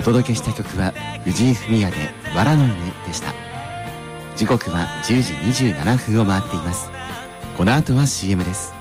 お届けした曲は藤井フミヤで藁の上でした。時刻は10時27分を回っています。この後は CM です。